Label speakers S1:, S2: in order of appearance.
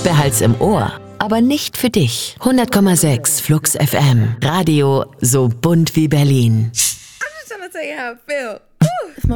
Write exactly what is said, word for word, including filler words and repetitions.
S1: Behalt's im Ohr, aber nicht für dich. hundert Komma sechs Flux F M. Radio so bunt wie Berlin.
S2: I'm just trying to tell you how I feel. Woo.